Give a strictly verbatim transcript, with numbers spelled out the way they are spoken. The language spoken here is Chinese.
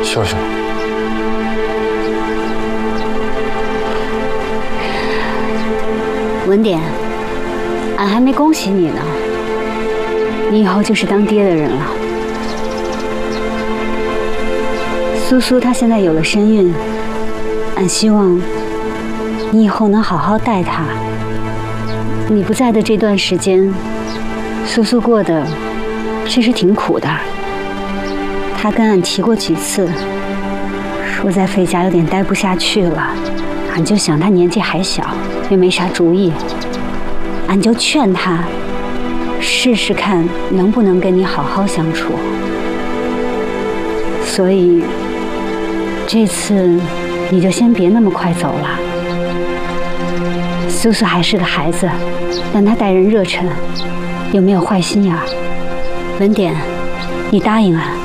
秀秀， 文典，俺还没恭喜你呢，你以后就是当爹的人了。苏苏她现在有了身孕，俺希望你以后能好好带她。你不在的这段时间，苏苏过得其实挺苦的。她跟俺提过几次，说在费家有点待不下去了，俺就想她年纪还小，又没啥主意，俺就劝她试试看能不能跟你好好相处。所以这次你就先别那么快走了。苏苏还是个孩子，但她待人热忱，又没有坏心眼儿。文典，你答应俺。